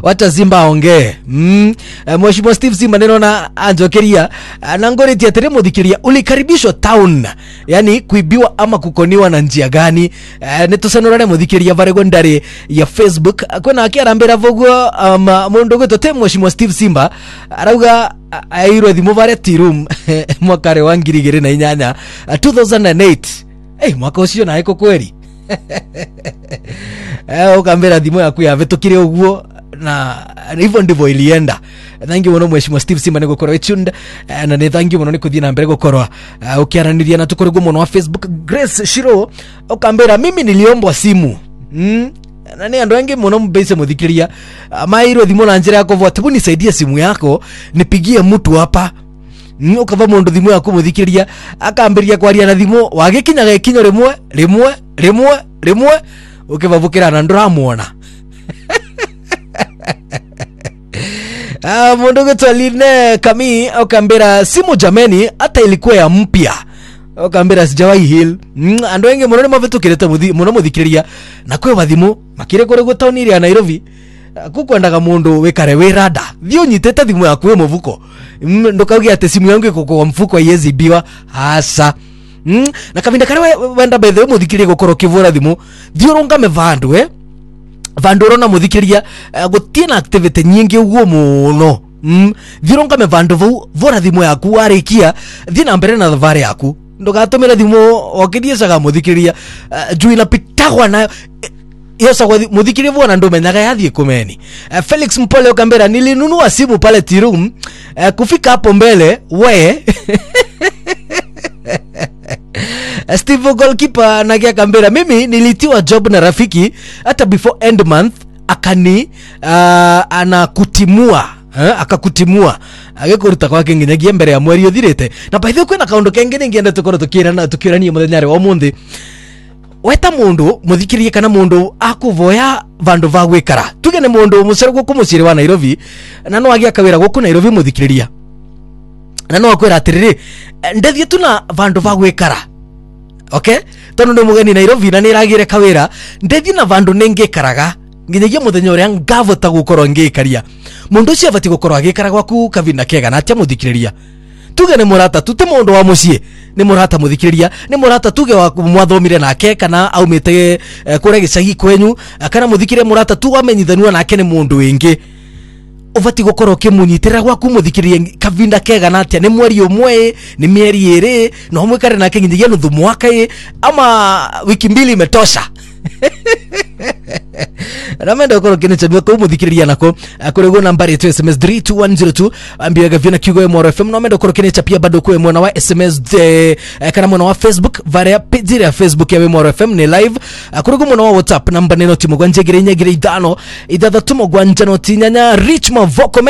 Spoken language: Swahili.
wacha Simba aongee. Mheshimiwa Steve Simba neno na anjokeria na ngoreti atere muthikiria ulikaribishwa town, yani kuibiwa ama kukoniwa na njia gani? Nitusanurane muthikiria varego ndari ya Facebook kwena akiarambira voguo mundu gwitote Mheshimiwa Steve Simba arauga airwe thimu vare tirum mwakare wa 2008 2008. Mwaka ucio na eko kweli. Ukambera thimu yaku ya vetukire uguo na hivyo ndivyo ilienda. Thank you muno Mheshimiwa Steve Simba ni gukorwa tunde na ni thank you muno ni kuthia na mbere gukorwa ukiaraniria na tukorego muno wa Facebook. Grace Shiro ukambera mimi niliombwa simu. Na ni andu wengi muno mbese muthikiria mairo thimu na njira yako vote nisaidie simu yako nipigie mtu hapa. Ukava mundu thimu yako muthikiria akambiria kwaria na thimu wagikinyaga ikinyo rimwe ukivavukira na nduramuona. Mundu gutwaline kami ukambira simu jameni hata ilikuwa ya mpya. Ukambira sijawahi heal. Andu wengi muno mavetukirete muno muthikiria na kwe bathimu makire kore gutauni ya Nairobi kukwendaga mundu wikare wirada thio nyitete thimu yaku we muvuko ndukauge ate simu yangu iko kwa mfuko yezi biwa hasa. Na kavinda kare wenda bethe muthikiria gukoro kivura thimu thio rongame vandu vandu rona muthikiria gutina activity nyingi uguo muno. Thio rongame vandu vora thimu yaku arikia thina mbere na thavare yaku ndugatumira thimu okithie saga muthikiria juu inapitagwa na yesa kwa muthikiria vona ndo menyaga yathie kumeni. Felix Mpole ukambera nilinunua simu pale Tirum kufika hapo mbele we Steve goalkeeper nagia kambera mimi nilitiwa job na rafiki hata before end month akani anakutimua akakutimua agekuruta kwake nginyagia mbere ya mweri uthirite na by the way kwena kaundu kengene ngienda tukoro tukirania muthenyare wa mundi weta mundu muthikirie kana mundu akuvoya vandu va gwikara tugene mundu muceru guku muciri wa Nairobi na no agia kawira guku Nairobi muthikiria na no akwira atiriri ndethie tuna vandu va gwikara okay tono ndo mugeni Nairobi na niragire kawira ndethie na vandu nengikaraga nginyagia muthenya uria ngavota gukorwo ngikaria mundu cia vati gukorwo agikara gwaku kavina kega na atia muthikiria tugene murata tute mundu wa mucie ni murata muthikiria ni murata tuge wa mwathomire nake kana aumite kure gicagi kwenyu kana muthikiria murata tu amenyithanwa nake ni mundu wingi uvati gukorwo kimunyitira gwaku muthikiria kavinda kega na atia ni mweri umwe ni mieri iri no mwikare nake nginyagia nuthu mwaka ama wiki mbili imetosha. Ramenda ukoro kene chabia kwa muthikiria nako kurego nambari yetu SMS 32102 ambiaga vina kigo Moro FM. Ramenda ukoro kene chapia bado kwa mwana wa SMS kana mwana wa Facebook varia page ya Facebook ya Moro FM ni live. Kurego mwana wa WhatsApp namba neno timo gwanje gire 5 idada tumo gwanja no tinyanya Rich Mavoko